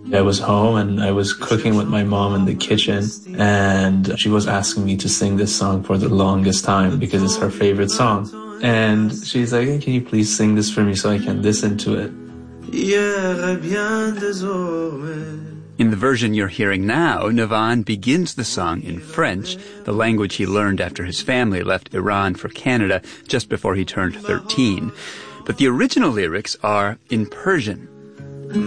I was home and I was cooking with my mom in the kitchen, and she was asking me to sing this song for the longest time because it's her favorite song. And she's like, hey, can you please sing this for me so I can listen to it? In the version you're hearing now, Navan begins the song in French, the language he learned after his family left Iran for Canada just before he turned 13. But the original lyrics are in Persian.